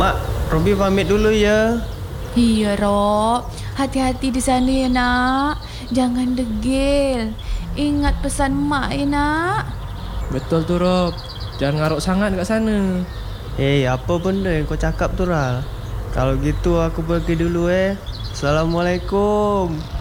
Mak, Robi pamit dulu ya. Iya, Rob. Hati-hati di sana ya, nak. Jangan degil. Ingat pesan mak ya, nak. Betul tuh Rob, jangan ngaruk sangat kat sana. Apa benda yang kau cakap tu Ral? Kalau gitu aku pergi dulu. Assalamualaikum.